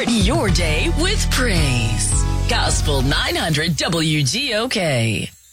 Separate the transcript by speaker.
Speaker 1: Start your day with praise. Gospel 900 WGOK.